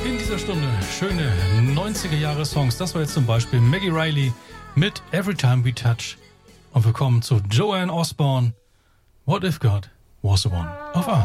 In dieser Stunde schöne 90er-Jahre-Songs. Das war jetzt zum Beispiel Maggie Reilly mit Every Time We Touch. Und wir kommen zu Joanne Osborne. What if God was the one of us?